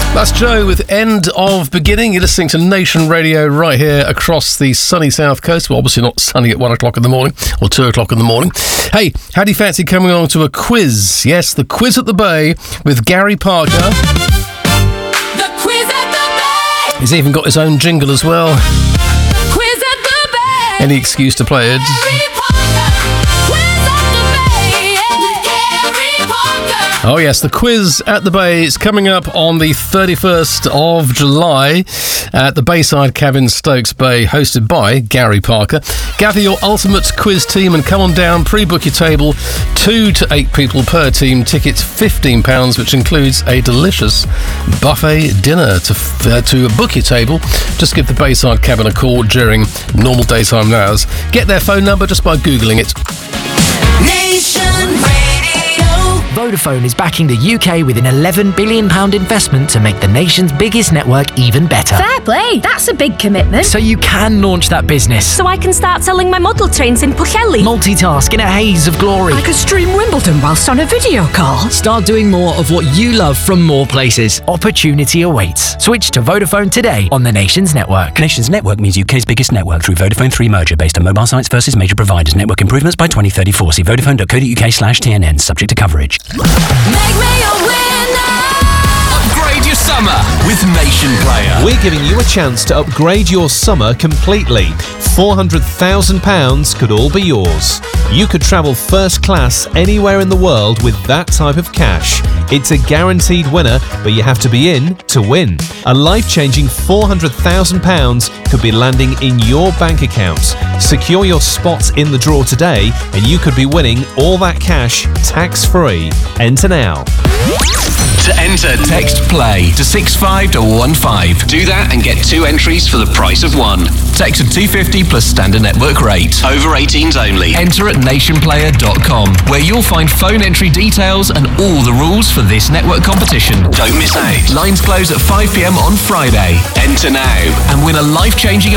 That's Joe with End of Beginning. You're listening to Nation Radio right here across the sunny south coast. Well, obviously not sunny at 1 o'clock in the morning or 2 o'clock in the morning. Hey, how do you fancy coming along to a quiz? Yes, the Quiz at the Bay with Gary Parker. The Quiz at the Bay. He's even got his own jingle as well. Quiz at the Bay. Any excuse to play it. Gary Parker. Quiz at the Bay. Gary Parker. Oh yes, the Quiz at the Bay is coming up on the 31st of July at the Bayside Cabin, Stokes Bay, hosted by Gary Parker. Gather your ultimate quiz team and come on down, pre-book your table, 2 to 8 people per team, tickets £15, which includes a delicious buffet dinner. To book your table, just give the Bayside Cabin a call during normal daytime hours. Get their phone number just by Googling it. Nation Radio. Vodafone is backing the UK with an £11 billion investment to make the nation's biggest network even better. Fair play, that's a big commitment. So you can launch that business. So I can start selling my model trains in Pwllheli. Multitask in a haze of glory. I could stream Wimbledon whilst on a video call. Start doing more of what you love from more places. Opportunity awaits. Switch to Vodafone today on the Nation's network. Nation's network means UK's biggest network through Vodafone 3 merger based on mobile sites versus major providers. Network improvements by 2034. See vodafone.co.uk/TNN. Subject to coverage. Make me a winner. Upgrade your summer with Nation Player. We're giving you a chance to upgrade your summer completely. £400,000 could all be yours. You could travel first class anywhere in the world with that type of cash. It's a guaranteed winner, but you have to be in to win. A life-changing £400,000 could be landing in your bank account. Secure your spot in the draw today, and you could be winning all that cash tax-free. Enter now. To enter, text PLAY to 65215. Do that and get 2 entries for the price of 1. Text at 250 plus standard network rate. Over 18s only. Enter at nationplayer.com, where you'll find phone entry details and all the rules for this network competition. Don't miss out. Lines close at 5 p.m. on Friday. Enter now and win a life-changing